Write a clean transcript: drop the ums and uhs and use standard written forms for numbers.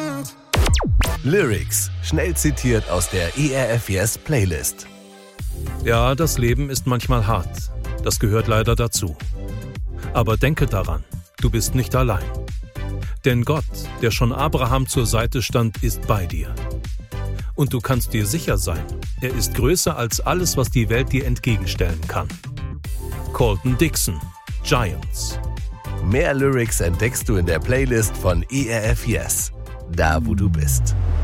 Lyrics, schnell zitiert aus der ERF Yes Playlist. Ja, das Leben ist manchmal hart. Das gehört leider dazu. Aber denke daran, du bist nicht allein. Denn Gott, der schon Abraham zur Seite stand, ist bei dir. Und du kannst dir sicher sein, er ist größer als alles, was die Welt dir entgegenstellen kann. Colton Dixon, Giants. Mehr Lyrics entdeckst du in der Playlist von ERF Yes, da wo du bist.